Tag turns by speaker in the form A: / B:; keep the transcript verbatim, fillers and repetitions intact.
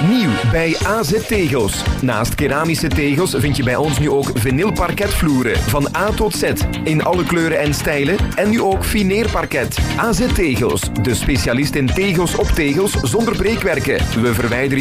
A: Nieuw bij A Z Tegels. Naast keramische tegels vind je bij ons nu ook vinylparketvloeren van A tot Z in alle kleuren en stijlen en nu ook fineerparket. A Z Tegels, de specialist in tegels op tegels zonder breekwerken. We verwijderen